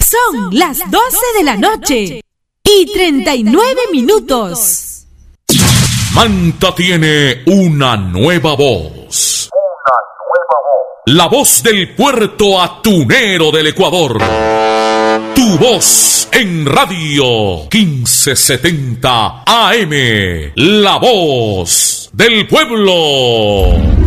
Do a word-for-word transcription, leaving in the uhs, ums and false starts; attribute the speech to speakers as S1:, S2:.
S1: Son las doce de la noche y treinta y nueve minutos.
S2: Manta tiene una nueva voz.
S3: Una nueva voz.
S2: La voz del puerto atunero del Ecuador. Tu voz en radio quince setenta A M. La voz del pueblo.